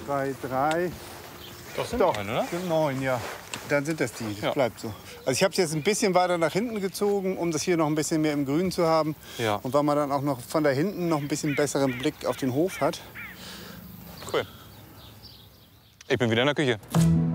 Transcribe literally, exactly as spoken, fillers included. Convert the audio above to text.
zwei, drei. Das sind Doch, neun, oder? sind neun, ja. Dann sind das die, das Ja. bleibt so. Also ich habe es jetzt ein bisschen weiter nach hinten gezogen, um das hier noch ein bisschen mehr im Grün zu haben. Ja. Und weil man dann auch noch von da hinten noch ein bisschen besseren Blick auf den Hof hat. Cool. Ich bin wieder in der Küche.